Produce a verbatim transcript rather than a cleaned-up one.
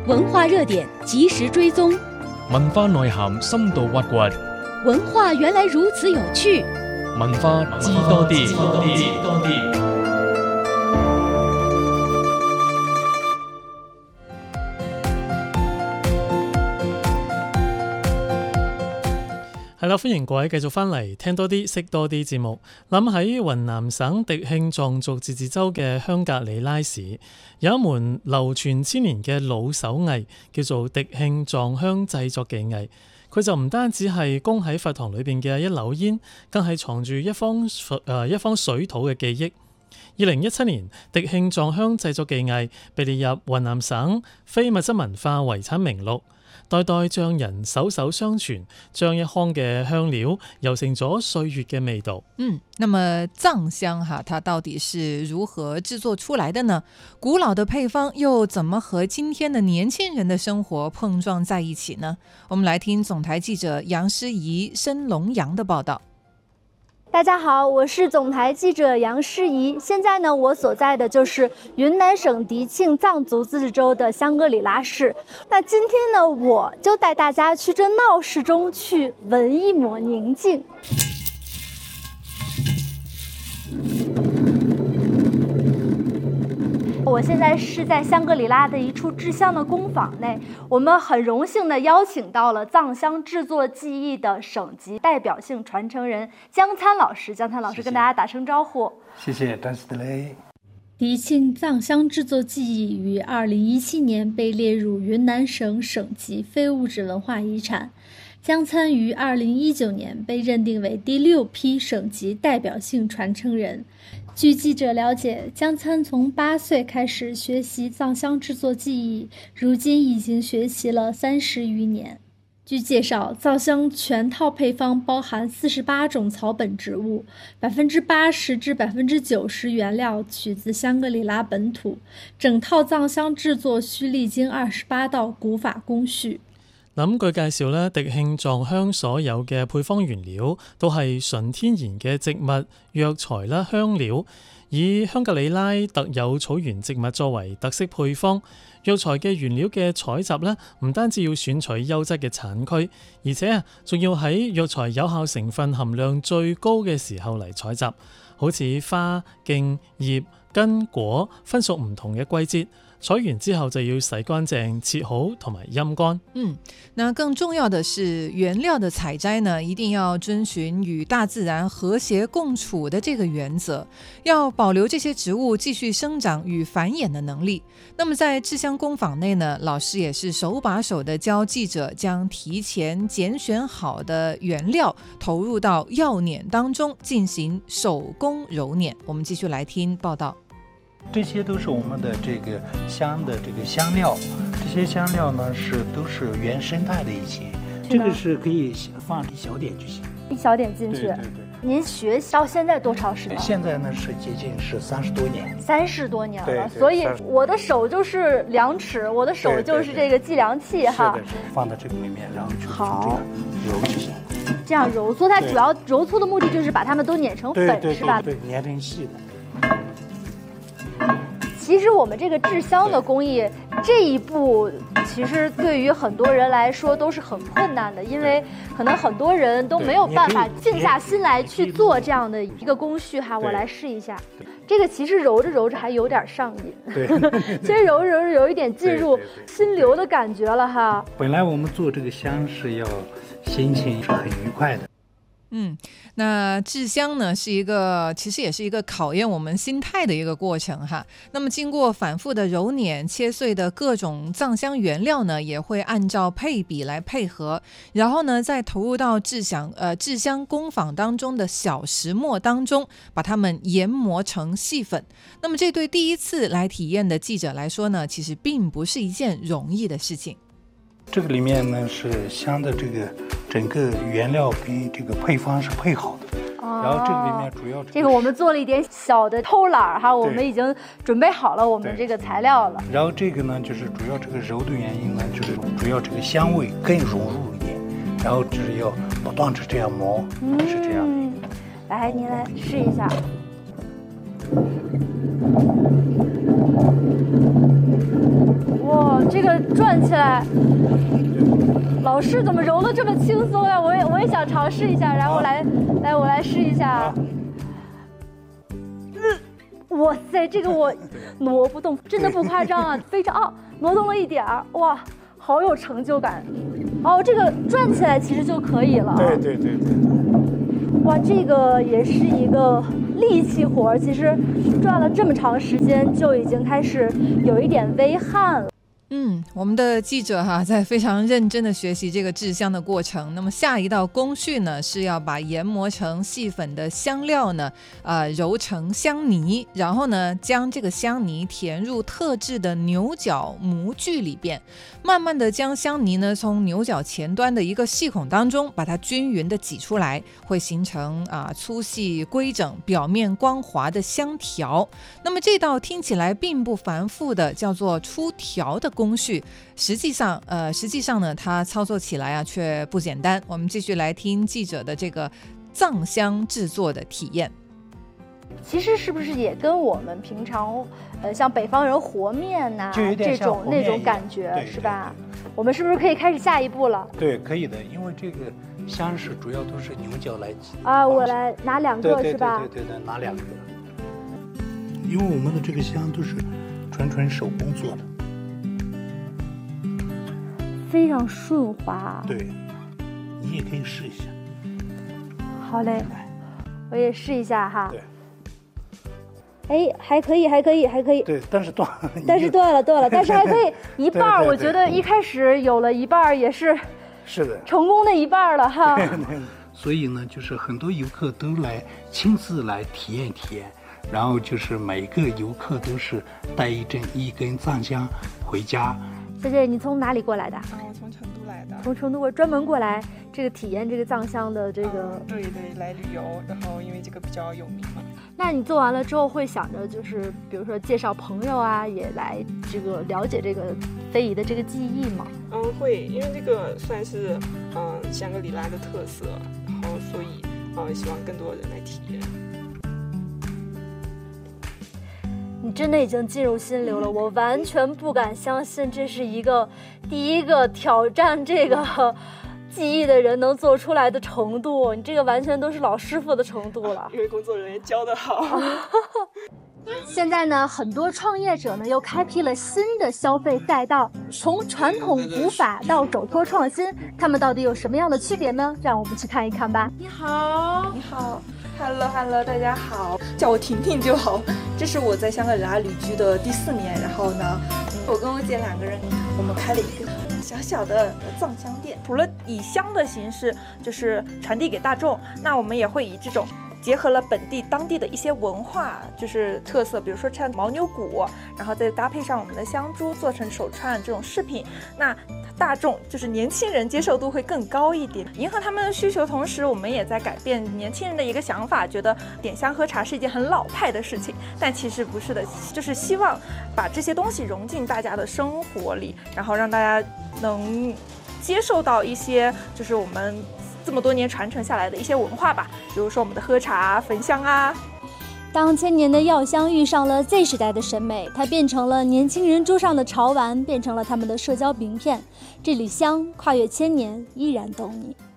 文化熱點及時追蹤， 文化內涵深度挖掘， 文化原來如此有趣， 文化知多啲。 係啦，歡迎各位繼續翻嚟聽多啲識多啲節目。諗喺雲南省迪慶藏族自治州嘅香格里拉市，有一門流傳千年嘅老手藝，叫做迪慶藏香製作技藝。佢就唔單止係供喺佛堂裏邊嘅一縷煙，更係藏住一方誒、呃、一方水土嘅記憶。二零一七年，迪慶藏香製作技藝被列入雲南省非物質文化遺產名錄。代代匠人手手相傳，將一腔嘅香料揉成咗歲月嘅味道。 嗯，那麼藏香哈，它到底是如何製作出來的呢？古老的配方又怎麼和今天的年輕人的生活碰撞在一起呢？我們來聽總台記者楊詩怡、申龍陽的報道。 大家好，我是總台記者楊詩怡。現在呢，我所在的就是雲南省迪慶藏族自治州的香格里拉市。那今天呢，我就帶大家去這鬧市中去聞一抹寧靜。我現在是在香格里拉的一處製香的工坊內，我們很榮幸地邀請到了藏香製作技藝的省級代表性傳承人江參老師。江參老師跟大家打聲招呼。 謝謝，丹斯德雷。 迪慶藏香製作技藝於二零一七年被列入雲南省省級非物質文化遺產。江參於二零一九年被認定為第六批省級代表性傳承人。據記者了解，江參從八歲開始學習藏香製作技藝，如今已經學習了三十餘年。據介紹，藏香全套配方包含四十八種草本植物，百分之八十至百分之九十原料取自香格里拉本土。整套藏香製作需歷經二十八道古法工序。 咁據介紹咧，迪慶藏香所有嘅配方原料都係純天然嘅植物藥材啦、香料，以香格里拉特有草原植物作為特色配方。藥材嘅原料嘅採集咧，唔單止要選取優質嘅產區，而且啊，仲要喺藥材有效成分含量最高嘅時候嚟採集，好似花、莖、葉、根、果，分屬唔同嘅季節。採完之後就要洗乾淨、切好同埋陰乾。 嗯，那更重要的是原料的採摘呢，一定要遵循與大自然和諧共處的這個原則，要保留這些植物繼續生長與繁衍的能力。那麼在製香工坊內呢，老師也是手把手的教記者將提前揀選好的原料投入到藥碾當中進行手工揉捻。我們繼續來聽報道。 這些都是我們的這個香的這個香料，這些香料呢是都是原生態的一些，這個是可以放一小點就行， 一小點進去。 對對對。 您學習到現在多長時間？ 現在呢是接近是三十多年。 三十多年了， 對對， 所以我的手就是量尺，我的手就是這個計量器哈。 是的，是的，放到這個裡面，然後就好揉就行。 這樣揉搓，它主要揉搓的目的就是把它們都碾成粉， 對對對， 是吧？ 對，碾成細的。 其實我們這個製香的工藝這一步，其實對於很多人來說都是很困難的，因為可能很多人都沒有辦法靜下心來去做這樣的一個工序哈。我來試一下，這個其實揉着揉着還有點上癮， 對， 其實揉着揉着有一點進入心流的感覺了哈。 本來我們做這個香是要心情是很愉快的。 嗯，那製香呢是一個其實也是一個考驗我們心態的一個過程哈。那麼經過反覆的揉捻切碎的各種藏香原料呢，也會按照配比來配合，然後呢再投入到製香呃製香工坊當中的小石磨當中，把它們研磨成細粉。那麼這對第一次來體驗的記者來說呢，其實並不是一件容易的事情。 這個裡面呢是香的這個整個原料跟這個配方是配好的，哦、然後這個裡面主要、這個、 這個我們做了一點小的偷懶哈，我們已經準備好了我們這個材料了。 然後這個呢就是主要這個揉的原因呢，就是主要這個香味更融入一點，然後就是要不斷地這樣磨，嗯、是這樣的。 來，您來試一下。哇，這这个转起来，老师怎么揉得这么轻松呀？我也我也想尝试一下，然后来来我来试一下。嗯，哇塞，这个我挪不动，真的不夸张啊，非常哦，挪动了一点儿，哇，好有成就感。哦，这个转起来其实就可以了。 对对对对。 哇，这个也是一个力气活儿，其实转了这么长时间，就已经开始有一点微汗了。 嗯，我们的记者哈、啊、在非常认真的学习这个制香的过程。那么下一道工序呢，是要把研磨成细粉的香料呢，呃，揉成香泥，然后呢，将这个香泥填入特制的牛角模具里边，慢慢的将香泥呢从牛角前端的一个细孔当中把它均匀的挤出来，会形成啊、呃、粗细规整、表面光滑的香条。那么这道听起来并不繁复的叫做出条的工序，实际上呃实际上呢它操作起来啊却不简单。我们继续来听记者的这个藏香制作的体验。 其实是不是也跟我们平常呃像北方人和面呐、啊、这种那种感觉是吧？我们是不是可以开始下一步了？ 对，可以的，因为这个香是主要都是牛角来挤啊。我来拿两个是吧？ 对对对对，拿两个。因为我们的这个香都是纯纯手工做的， 非常顺滑。 对，你也可以试一下。 好嘞，我也试一下哈。 对。 哎，还可以，还可以，还可以。 对，但是断了。 但是断了，断了，但是还可以一半。我觉得一开始有了一半也是。 是的。 成功的一半了哈。 对对。所以呢，就是很多游客都来亲自来体验体验。然后就是每个游客都是带一针一根藏香回家。 小姐，你从哪里过来的？ 啊，我从成都来的。 从成都过专门过来这个体验这个藏香的这个、 嗯。对对，来旅游，然后因为这个比较有名嘛。 那你做完了之后会想着就是比如说介绍朋友啊，也来这个了解这个非遗的这个技艺吗？ 嗯，会，因为这个算是嗯香格里拉的特色，然后所以嗯希望更多人来体验。 你真的已经进入心流了，我完全不敢相信这是一个第一个挑战这个技艺的人能做出来的程度，你这个完全都是老师傅的程度了。 因为工作人员教得好。 现在呢，很多创业者呢又开辟了新的消费赛道，从传统古法到手托创新，他们到底有什么样的区别呢？让我们去看一看吧。 你好，你好。Hello Hello， 大家好，叫我婷婷就好。这是我在香格里拉旅居的第四年，然后呢，我跟我姐两个人，我们开了一个小小的藏香店。除了以香的形式就是传递给大众，那我们也会以这种结合了本地当地的一些文化就是特色，比如说唱牦牛鼓，然后再搭配上我们的香珠做成手串这种饰品，那大众就是年轻人接受度会更高一点，迎合他们的需求。同时我们也在改变年轻人的一个想法，觉得点香喝茶是一件很老派的事情，但其实不是的，就是希望把这些东西融进大家的生活里，然后让大家能接受到一些就是我们这么多年传承下来的一些文化吧，比如说我们的喝茶、焚香啊。 当千年的药香遇上了 Z 时代的审美，它变成了年轻人桌上的潮玩，变成了他们的社交名片。这缕香跨越千年，依然懂你。